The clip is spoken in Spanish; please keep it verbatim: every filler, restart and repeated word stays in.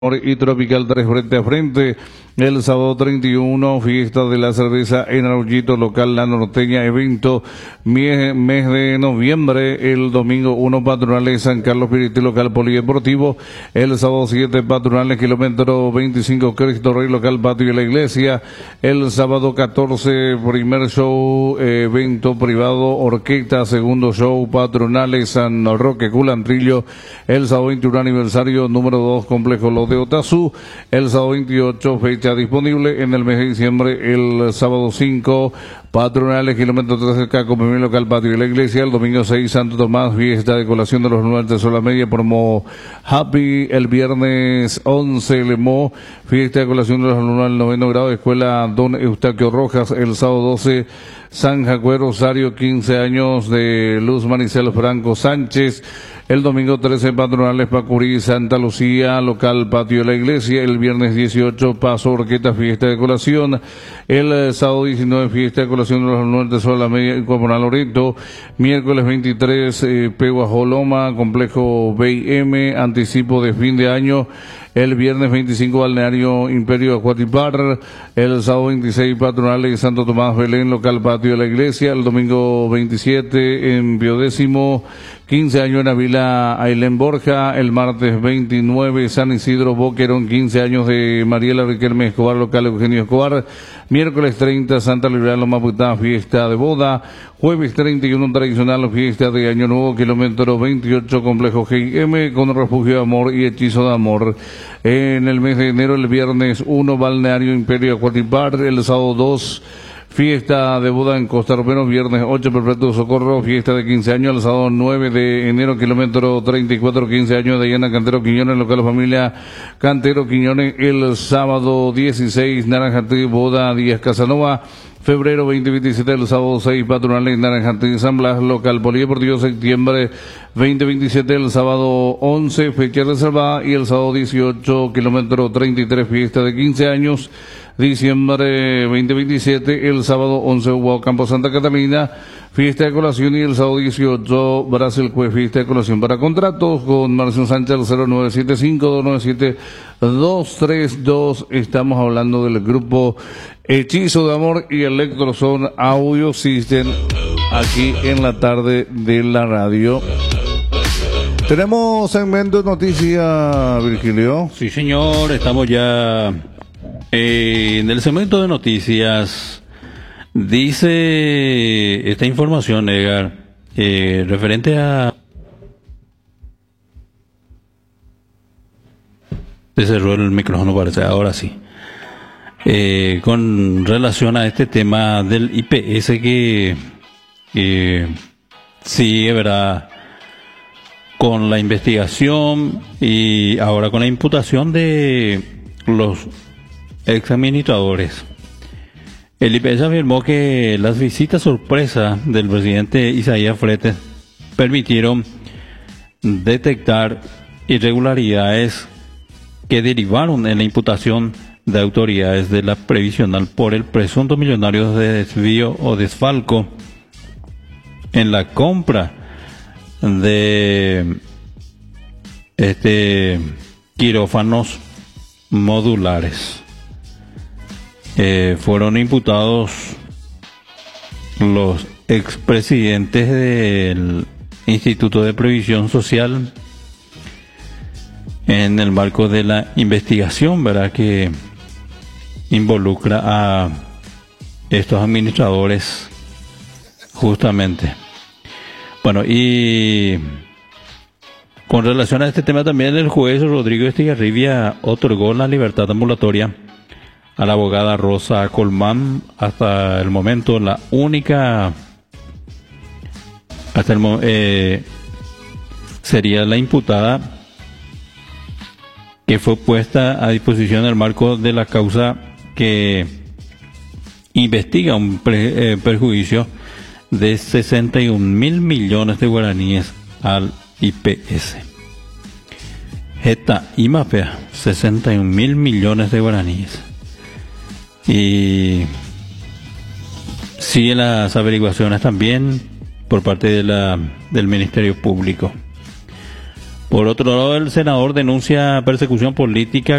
y Tropical tres frente a frente. El sábado treinta y uno, fiesta de la cerveza en Arroyito local La Norteña, evento mes, mes de noviembre. El domingo uno, patronales San Carlos Piriti local Polideportivo. El sábado siete, patronales kilómetro veinticinco Cristo Rey local Patio de la Iglesia. El sábado catorce, primer show, eh, evento privado Orquesta, segundo show patronales San Roque Culantrillo. El sábado veintiuno, aniversario número dos, complejo Los de Otazú. El sábado veintiocho, fecha disponible en el mes de diciembre. El sábado cinco, patronales kilómetro trece Caco primer local Patio de la Iglesia. El domingo seis, Santo Tomás, fiesta de colación de los nueve de Sola Media promo Happy. El viernes once, Lemó, fiesta de colación de los alumnos del noveno grado, escuela Don Eustaquio Rojas. El sábado doce, San Jacué Rosario, quince años de Luz Maricel Franco Sánchez. El domingo trece, patronales Pacurí, Santa Lucía, local Patio de la Iglesia. El viernes dieciocho, Paso Orqueta, fiesta de colación. El eh, sábado diecinueve, fiesta de colación de los alumnos de Sola Media y Comunal Loreto. Miércoles veintitrés, eh, Peguajoloma, complejo B I M, anticipo de fin de año. El viernes veinticinco, Balneario Imperio Acuatipar. El sábado veintiséis, patronales Santo Tomás Belén, local Patio de la Iglesia. El domingo veintisiete, en Biodécimo, quince años en Avila Ailén Borja. El martes veintinueve, San Isidro Boquerón, quince años de Mariela Riquelme Escobar, local Eugenio Escobar. Miércoles treinta, Santa Libertad Loma Putá, fiesta de boda. Jueves treinta y uno, tradicional fiesta de Año Nuevo, kilómetro veintiocho, complejo G I M, con refugio de amor y hechizo de amor. En el mes de enero, el viernes uno, Balneario Imperio Acuatipar. El sábado dos, fiesta de boda en Costa Romero. Viernes ocho, Perpetuo Socorro, fiesta de quince años. El sábado nueve de enero, kilómetro treinta y cuatro, quince años de Diana Cantero Quiñones, local familia Cantero Quiñones. El sábado dieciséis, Naranjatí, boda Díaz Casanova. Febrero veinte veintisiete, el sábado seis, patronales Naranjatí San Blas, local Polideportivo. Septiembre veinte veintisiete, el sábado once, fecha reservada. Y el sábado dieciocho, kilómetro treinta y tres, fiesta de quince años. Diciembre veinte veintisiete, el sábado once, Hugo Campo Santa Catalina, fiesta de colación. Y el sábado dieciocho, Brasil Cue, fiesta de colación. Para contratos con Marción Sánchez, al cero nueve siete cinco dos nueve siete dos tres dos. Estamos hablando del grupo Hechizo de Amor y Electroson Audio System, aquí en la tarde de la radio. Tenemos segmento de noticias, Virgilio. Sí, señor, estamos ya eh, en el segmento de noticias. Dice esta información, Edgar, eh, referente a... Se cerró el micrófono, parece, ahora sí. Eh, con relación a este tema del I P S que eh, sigue, ¿verdad?, con la investigación y ahora con la imputación de los ex administradores. El I P S afirmó que las visitas sorpresa del presidente Isaías Fretes permitieron detectar irregularidades que derivaron en la imputación de autoridades de la previsional por el presunto millonario de desvío o desfalco en la compra de este quirófanos modulares. Eh, fueron imputados los expresidentes del Instituto de Previsión Social en el marco de la investigación, ¿verdad?, que involucra a estos administradores justamente. Bueno, y con relación a este tema también, el juez Rodrigo Estigarribia otorgó la libertad ambulatoria a la abogada Rosa Colmán, hasta el momento la única, hasta el momento eh, sería la imputada que fue puesta a disposición en el marco de la causa que investiga un pre, eh, perjuicio de sesenta y un mil millones de guaraníes al I P S. Esta IMAPEA, sesenta y un mil millones de guaraníes. Y siguen las averiguaciones también por parte de la, del Ministerio Público. Por otro lado, el senador denuncia persecución política